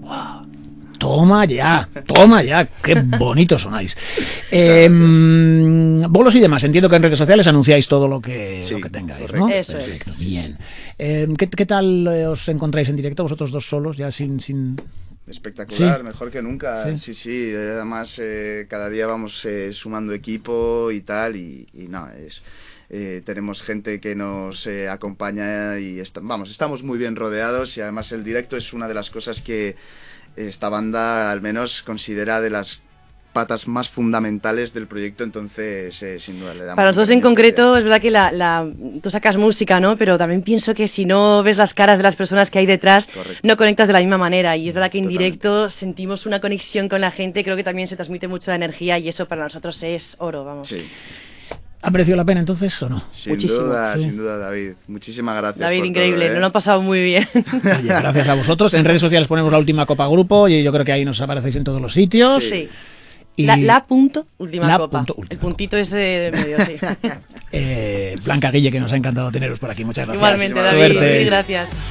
Toma ya, qué bonitos sonáis. Bolos y demás, entiendo que en redes sociales anunciáis todo lo que tengáis, correcto, ¿no? Eso perfecto, es. Bien. ¿Qué tal os encontráis en directo vosotros dos solos, ya sin... Espectacular, mejor que nunca. Sí. Además, cada día vamos sumando equipo y tal, y no, tenemos gente que nos acompaña y estamos muy bien rodeados, y además el directo es una de las cosas que esta banda al menos considera de las patas más fundamentales del proyecto, entonces sin duda le damos. Para nosotros en concreto es verdad que tú sacas música, ¿no? Pero también pienso que si no ves las caras de las personas que hay detrás, correcto, no conectas de la misma manera, y es verdad que en directo sentimos una conexión con la gente, creo que también se transmite mucho la energía, y eso para nosotros es oro, vamos. Sí. ¿Ha merecido la pena entonces o no? Sin duda, David. Muchísimas gracias. David, por increíble, todo, nos lo han pasado muy bien. Oye, gracias a vosotros. En redes sociales ponemos La Última Copa Grupo, y yo creo que ahí nos aparecéis en todos los sitios. Sí. Y la punto última copa. El copa. puntito ese de medio, sí. Blanca Guille, que nos ha encantado teneros por aquí. Muchas gracias. Igualmente, David. Suerte. Gracias.